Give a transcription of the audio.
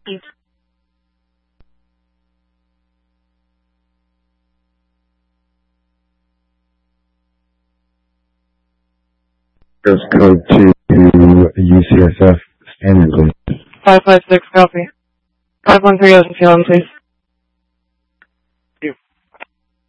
Let's go to UCSF standing, please. 556, copy. 513 Ocean Salem, please.